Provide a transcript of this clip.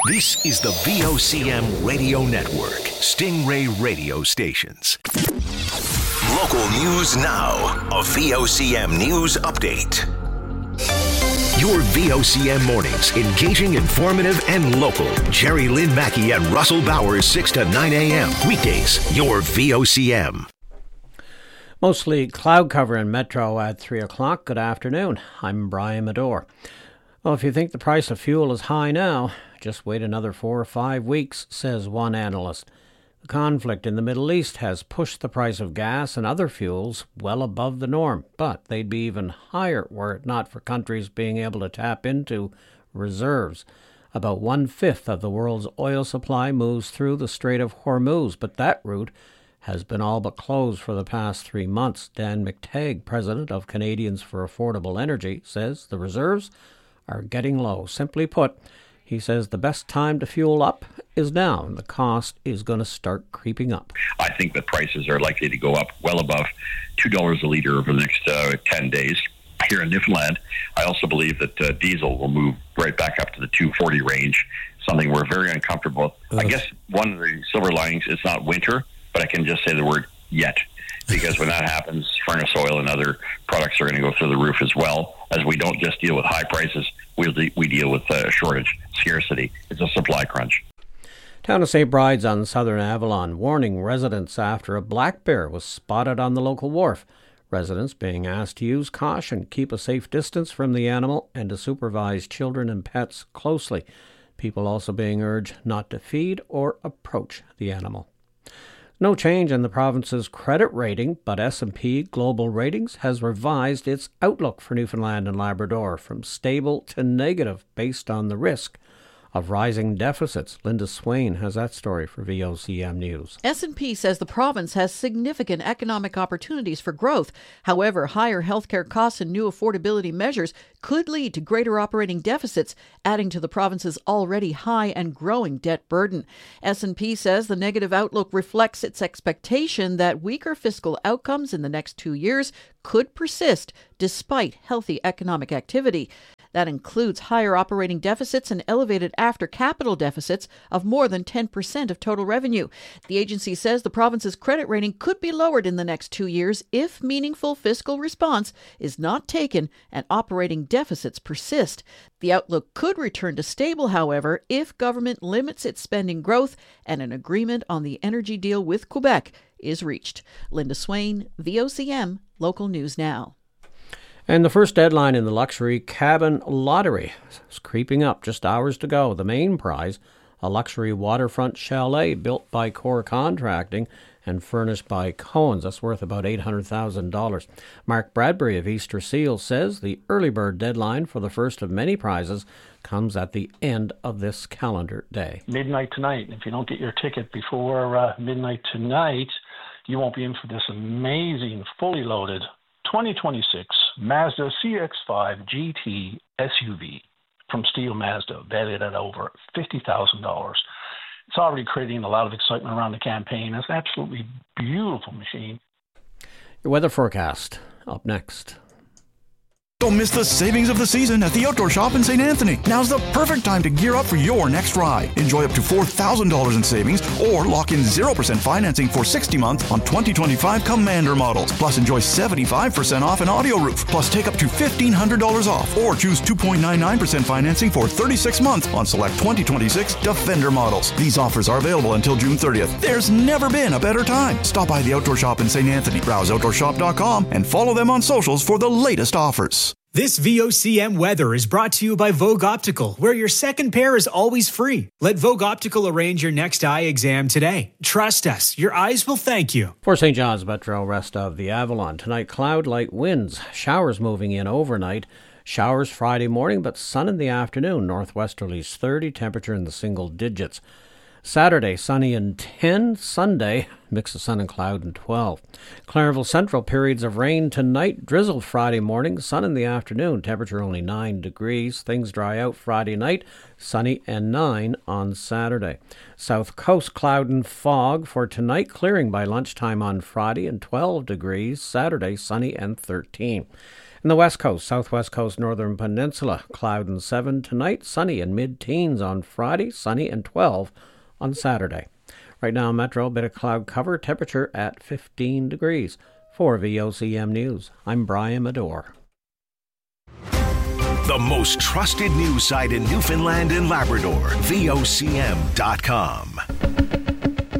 This is the VOCM Radio Network, Stingray Radio Stations. Local news now, a VOCM news update. Your VOCM mornings, engaging, informative, and local. Jerry Lynn Mackey and Russell Bowers, 6 to 9 a.m. Weekdays, your VOCM. Mostly cloud cover in Metro at 3 o'clock. Good afternoon. I'm Brian Medore. Well, if you think the price of fuel is high now, just wait another 4 or 5 weeks, says one analyst. The conflict in the Middle East has pushed the price of gas and other fuels well above the norm, but they'd be even higher were it not for countries being able to tap into reserves. About 1/5 of the world's oil supply moves through the Strait of Hormuz, but that route has been all but closed for the past 3 months. Dan McTagg, president of Canadians for Affordable Energy, says the reserves are getting low. Simply put, he says the best time to fuel up is now, and the cost is going to start creeping up. I think that prices are likely to go up well above $2 a litre over the next 10 days here in Newfoundland. I also believe that diesel will move right back up to the $2.40 range, something we're very uncomfortable. I guess one of the silver linings is not winter, but I can just say the word yet, because when that happens, furnace oil and other products are going to go through the roof as well, as we don't just deal with high prices, we deal with shortage, scarcity. It's a supply crunch. Town of St. Bride's on southern Avalon warning residents after a black bear was spotted on the local wharf. Residents being asked to use caution, keep a safe distance from the animal, and to supervise children and pets closely. People also being urged not to feed or approach the animal. No change in the province's credit rating, but S&P Global Ratings has revised its outlook for Newfoundland and Labrador from stable to negative based on the risk of rising deficits. Linda Swain has that story for VOCM News. S&P says the province has significant economic opportunities for growth. However, higher healthcare costs and new affordability measures could lead to greater operating deficits, adding to the province's already high and growing debt burden. S&P says the negative outlook reflects its expectation that weaker fiscal outcomes in the next 2 years could persist despite healthy economic activity. That includes higher operating deficits and elevated after-capital deficits of more than 10% of total revenue. The agency says the province's credit rating could be lowered in the next 2 years if meaningful fiscal response is not taken and operating deficits persist. The outlook could return to stable, however, if government limits its spending growth and an agreement on the energy deal with Quebec is reached. Linda Swain, VOCM, Local News Now. And the first deadline in the luxury cabin lottery is creeping up. Just hours to go. The main prize, a luxury waterfront chalet built by Core Contracting and furnished by Cohen's. That's worth about $800,000. Mark Bradbury of Easter Seal says the early bird deadline for the first of many prizes comes at the end of this calendar day. Midnight tonight. If you don't get your ticket before midnight tonight, you won't be in for this amazing, fully loaded 2026 Mazda CX-5 GT SUV from Steel Mazda, valued at over $50,000. It's already creating a lot of excitement around the campaign. It's an absolutely beautiful machine. Your weather forecast up next. Don't miss the savings of the season at the Outdoor Shop in St. Anthony. Now's the perfect time to gear up for your next ride. Enjoy up to $4,000 in savings or lock in 0% financing for 60 months on 2025 Commander models. Plus enjoy 75% off an audio roof. Plus take up to $1,500 off or choose 2.99% financing for 36 months on select 2026 Defender models. These offers are available until June 30th. There's never been a better time. Stop by the Outdoor Shop in St. Anthony. Browse OutdoorShop.com and follow them on socials for the latest offers. This VOCM weather is brought to you by Vogue Optical, where your second pair is always free. Let Vogue Optical arrange your next eye exam today. Trust us, your eyes will thank you. For St. John's Metro, rest of the Avalon. Tonight, cloud, light winds, showers moving in overnight. Showers Friday morning, but sun in the afternoon. Northwesterlies 30, temperature in the single digits. Saturday, sunny and 10. Sunday, mix of sun and cloud and 12. Clareville Central, periods of rain tonight. Drizzle Friday morning, sun in the afternoon. Temperature only 9 degrees. Things dry out Friday night. Sunny and 9 on Saturday. South Coast, cloud and fog for tonight. Clearing by lunchtime on Friday and 12 degrees. Saturday, sunny and 13. In the west coast, southwest coast, northern peninsula, cloud and 7 tonight, sunny and mid-teens on Friday, sunny and 12 on Saturday. Right now, Metro, a bit of cloud cover, temperature at 15 degrees. For VOCM News, I'm Brian Medore. The most trusted news site in Newfoundland and Labrador, VOCM.com.